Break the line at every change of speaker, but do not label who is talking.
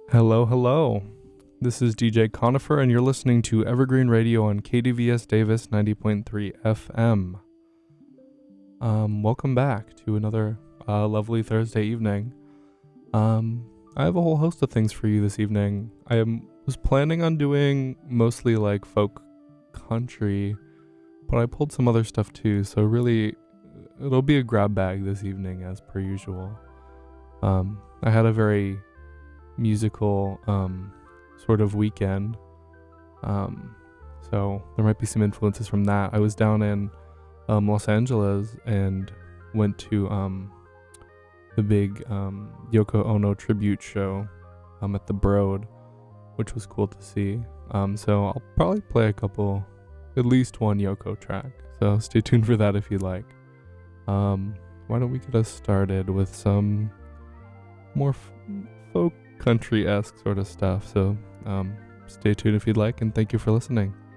Hello, hello. This is DJ Conifer, and you're listening to Evergreen Radio on KDVS Davis 90.3 FM. Welcome back to another lovely Thursday evening. I have a whole host of things for you this evening. Was planning on doing mostly like folk country, but I pulled some other stuff too, so really it'll be a grab bag this evening as per usual. I had a very musical sort of weekend, so there might be some influences from that. I was down in Los Angeles and went to the big Yoko Ono tribute show at the Broad, which was cool to see. So I'll probably play at least one Yoko track, so stay tuned for that if you'd like. Why don't we get us started with some more folk country-esque sort of stuff. So stay tuned if you'd like, and thank you for listening.